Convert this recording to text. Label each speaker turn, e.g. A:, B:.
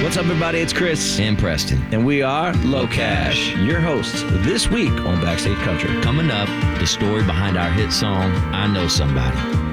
A: What's up, everybody? It's Chris.
B: And Preston.
A: And we are Low Cash, your hosts this week on Backstage Country.
B: Coming up, the story behind our hit song, I Know Somebody.